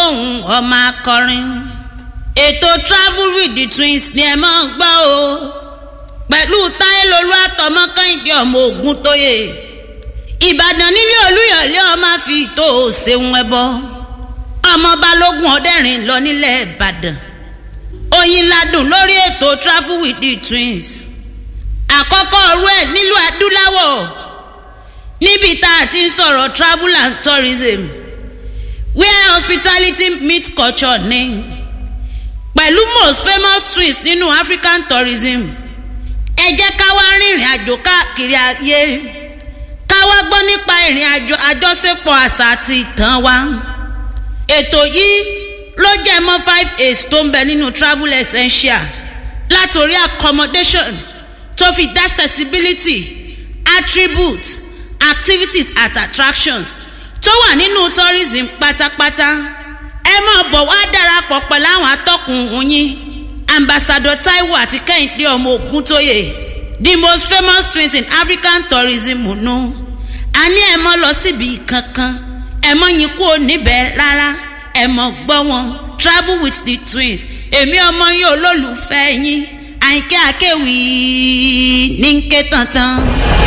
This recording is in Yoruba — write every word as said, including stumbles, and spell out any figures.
gbóhùn ọmọ akọrin ètò travel with the twins ni ẹ máa ń gbọ́ o pẹ̀lú Táyélolú àtọmọ Kẹ́hìndé ọmọ Ògúntóyè Ìbàdàn nílé Olúyọ̀lé ọmọ fi ìtò òṣèwọ̀n ẹbọ ọmọ Balógun ọdẹrin lọ nílẹ̀ Ìbàdàn oyin ládùn lórí ètò travel with the twins àkọ́kọ́ ọ̀rọ̀ ẹ̀ nílùú adúláwọ̀ níbi tá a ti ń sọ̀rọ̀ travel and tourism where hospitality meet culture ní pẹ̀lú most famous twins nínú African tourism ẹ jẹ́ ká wá rìnrìn àjò káàkiri ayé ká wá gbọ́ nípa ìrìn àjò àjọṣepọ̀ àṣà àti ìtàn wa ètò yìí ló jẹ́ mọ́ five aids tó ń bẹ nínú travel essential látòrí accommodation tó fi dá accessibility attributes activities at attractions tó wà nínú tourism pátápátá ẹ máa bọ̀ wá darapọ̀ pẹ̀lú àwọn atọ́kùn yín ambassador Taiwo àti Kẹ́hìndé ọmọ Ògúntóyè the most famous twins in African tourism nù a ní ẹ mọ́ lọ síbi kankan ẹ mọ́ yín kúrò níbẹ̀ rárá ẹ mọ́ gbọ́ wọn travel with the twins èmi ọmọ yín olólùfẹ́ yín Àyìnkẹ́ Akéwì ní ń ké tantan.